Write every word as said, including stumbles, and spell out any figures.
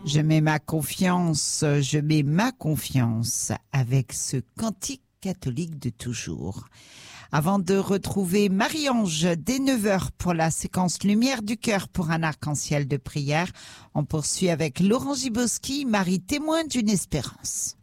Je mets ma confiance, je mets ma confiance avec ce cantique catholique de toujours. Avant de retrouver Marie-Ange dès neuf heures pour la séquence Lumière du cœur pour un arc-en-ciel de prière, on poursuit avec Laurent Giboski, Marie témoin d'une espérance.